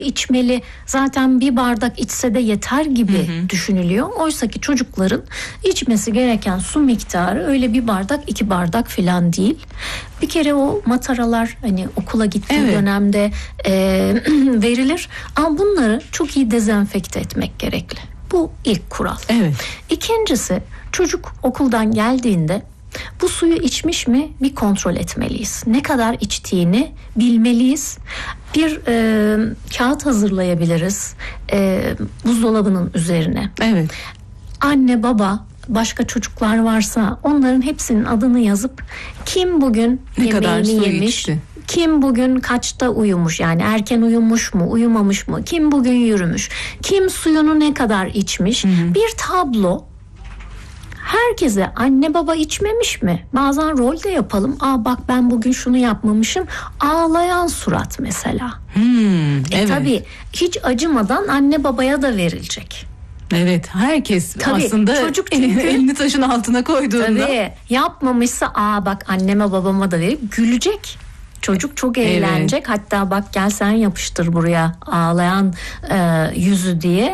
içmeli, zaten bir bardak içse de yeter gibi düşünülüyor. Oysa ki çocukların içmesi gereken su miktarı öyle bir bardak 2 bardak falan değil. Bir kere o mataralar hani okula gittiği dönemde verilir ama bunları çok iyi dezenfekte etmek gerekli. Bu ilk kural. Evet. İkincisi, çocuk okuldan geldiğinde bu suyu içmiş mi bir kontrol etmeliyiz. Ne kadar içtiğini bilmeliyiz. Bir kağıt hazırlayabiliriz buzdolabının üzerine. Evet. Anne, baba, başka çocuklar varsa onların hepsinin adını yazıp kim bugün ne kadar yemeğini su yemiş, içti, kim bugün kaçta uyumuş, yani erken uyumuş mu, uyumamış mı, kim bugün yürümüş, kim suyunu ne kadar içmiş, bir tablo. Herkese anne baba içmemiş mi? Bazen rol de yapalım. Bak ben bugün şunu yapmamışım. Ağlayan surat mesela. Evet. Tabii hiç acımadan anne babaya da verilecek. Evet, herkes tabii, aslında çocuk çünkü, elini taşın altına koyduğunda. Tabii yapmamışsa bak anneme babama da verip gülecek. Çocuk çok eğlenecek. Hatta bak gel sen yapıştır buraya ağlayan yüzü diye.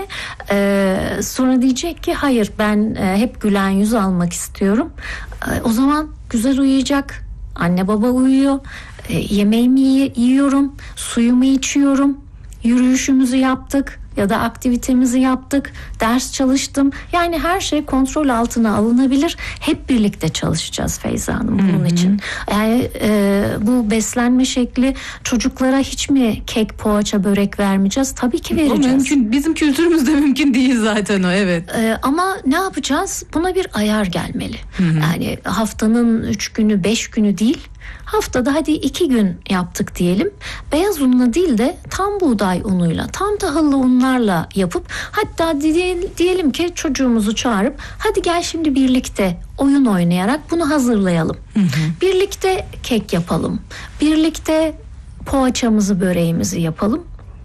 Sonra diyecek ki hayır, ben hep gülen yüz almak istiyorum. O zaman güzel uyuyacak. Anne baba uyuyor. Yemeğimi yiyorum. Suyumu içiyorum. Yürüyüşümüzü yaptık ya da aktivitemizi yaptık, ders çalıştım. Yani her şey kontrol altına alınabilir. Hep birlikte çalışacağız Feyza Hanım bunun için. Yani bu beslenme şekli, çocuklara hiç mi kek, poğaça, börek vermeyeceğiz? Tabii ki vereceğiz. O mümkün. Bizim kültürümüzde mümkün değil zaten o, evet. Ama ne yapacağız? Buna bir ayar gelmeli. Yani haftanın 3 günü, 5 günü değil. Haftada hadi 2 gün yaptık diyelim. Beyaz unla değil de tam buğday unuyla, tam tahıllı unlarla yapıp, hatta diyelim ki çocuğumuzu çağırıp hadi gel şimdi birlikte oyun oynayarak bunu hazırlayalım. Birlikte kek yapalım. Birlikte poğaçamızı, böreğimizi yapalım.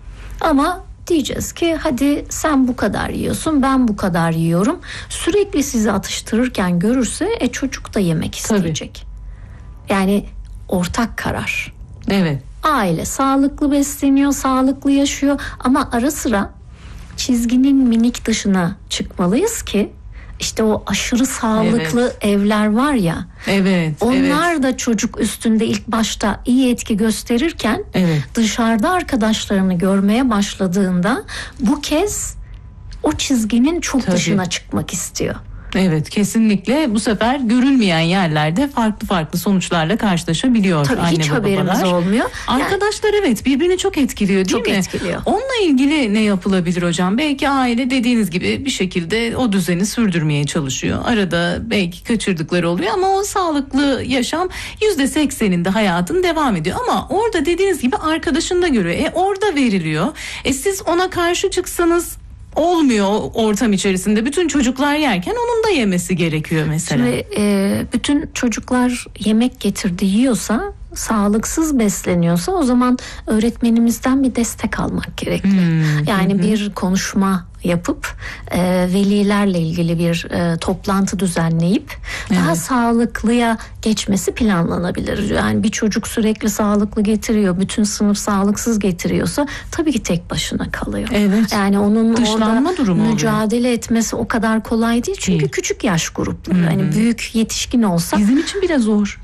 Ama diyeceğiz ki hadi sen bu kadar yiyorsun, ben bu kadar yiyorum. Sürekli sizi atıştırırken görürse çocuk da yemek isteyecek. Yani ortak karar. Evet. Aile sağlıklı besleniyor, sağlıklı yaşıyor ama ara sıra çizginin minik dışına çıkmalıyız ki işte o aşırı sağlıklı evler var ya. Evet. Onlar da çocuk üstünde ilk başta iyi etki gösterirken dışarıda arkadaşlarını görmeye başladığında bu kez o çizginin çok dışına çıkmak istiyor. Evet, kesinlikle bu sefer görülmeyen yerlerde farklı sonuçlarla karşılaşabiliyor tabii anne hiç babalar. haberimiz olmuyor. Arkadaşlar birbirini çok etkiliyor değil mi? Çok etkiliyor. Onunla ilgili ne yapılabilir hocam? Belki aile dediğiniz gibi bir şekilde o düzeni sürdürmeye çalışıyor. Arada belki kaçırdıkları oluyor ama o sağlıklı yaşam %80'inde hayatın devam ediyor. Ama orada dediğiniz gibi arkadaşını da görüyor. Orada veriliyor. Siz ona karşı çıksanız olmuyor ortam içerisinde. Bütün çocuklar yerken onun da yemesi gerekiyor mesela. Şimdi bütün çocuklar yemek getirdi yiyorsa, sağlıksız besleniyorsa o zaman öğretmenimizden bir destek almak gerekli. Yani bir konuşma yapıp velilerle ilgili bir toplantı düzenleyip daha sağlıklıya geçmesi planlanabilir. Yani bir çocuk sürekli sağlıklı getiriyor, bütün sınıf sağlıksız getiriyorsa tabii ki tek başına kalıyor. Yani onun dışlanma orada mücadele etmesi o kadar kolay değil. Çünkü küçük yaş grupları. Yani büyük yetişkin olsa bizim için biraz zor.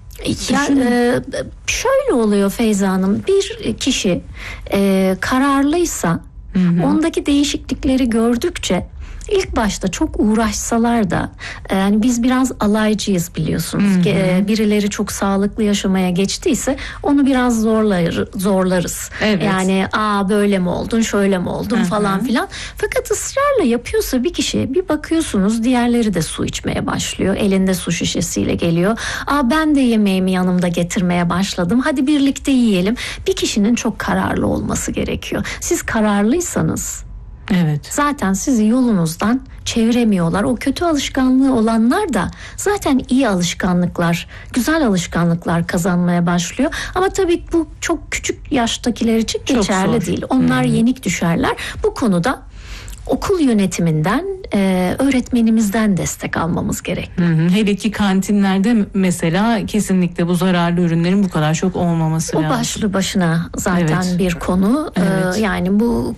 Şöyle oluyor Feyza Hanım, bir kişi kararlıysa ondaki değişiklikleri gördükçe ilk başta çok uğraşsalar da yani biz biraz alaycıyız biliyorsunuz. Birileri çok sağlıklı yaşamaya geçtiyse onu biraz zorlarız. Yani böyle mi oldun, şöyle mi oldun falan filan. Fakat ısrarla yapıyorsa bir kişi, bir bakıyorsunuz diğerleri de su içmeye başlıyor. Elinde su şişesiyle geliyor. Ben de yemeğimi yanımda getirmeye başladım. Hadi birlikte yiyelim. Bir kişinin çok kararlı olması gerekiyor. Siz kararlıysanız zaten sizi yolunuzdan çeviremiyorlar. O kötü alışkanlığı olanlar da zaten iyi alışkanlıklar, güzel alışkanlıklar kazanmaya başlıyor. Ama tabii bu çok küçük yaştakiler için geçerli değil. Onlar yenik düşerler. Bu konuda okul yönetiminden, öğretmenimizden destek almamız gerekiyor. Hele ki kantinlerde mesela kesinlikle bu zararlı ürünlerin bu kadar çok olmaması lazım. O başlı başına zaten bir konu. Yani bu